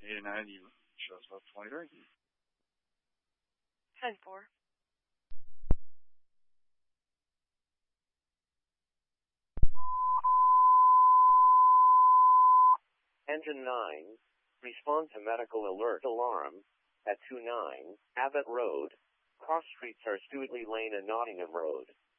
89, you show us about 23. 10-4. Engine 9, respond to medical alert alarm at 29 Abbott Road. Cross streets are Stuteley Lane and Nottingham Road.